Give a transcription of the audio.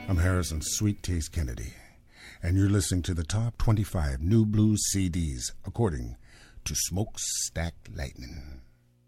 I'm Harrison Sweet Taste Kennedy, and you're listening to the top 25 new blues CDs according to Smokestack Lightning.